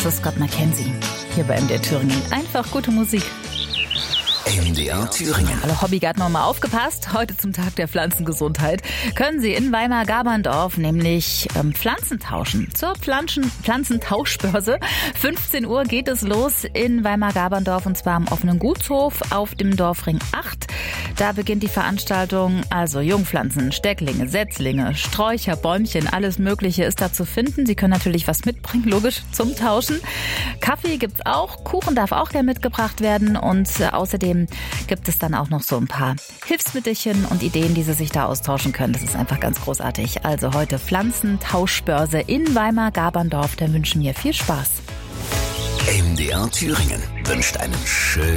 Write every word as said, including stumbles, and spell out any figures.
Das ist Scott McKenzie. Hier bei M D R Thüringen. Einfach gute Musik. M D R Thüringen. Alle Hobbygärtner, mal aufgepasst. Heute zum Tag der Pflanzengesundheit können Sie in Weimar-Gaberndorf nämlich ähm, Pflanzen tauschen. Zur Pflanzen Pflanzentauschbörse. fünfzehn Uhr geht es los in Weimar-Gaberndorf und zwar am offenen Gutshof auf dem Dorfring acht. Da beginnt die Veranstaltung. Also Jungpflanzen, Stecklinge, Setzlinge, Sträucher, Bäumchen, alles Mögliche ist da zu finden. Sie können natürlich was mitbringen, logisch, zum Tauschen. Kaffee gibt's auch, Kuchen darf auch gerne mitgebracht werden und äh, außerdem gibt es dann auch noch so ein paar Hilfsmittelchen und Ideen, die Sie sich da austauschen können. Das ist einfach ganz großartig. Also heute Pflanzentauschbörse in Weimar-Gaberndorf. Da wünschen wir viel Spaß. M D R Thüringen wünscht einen schönen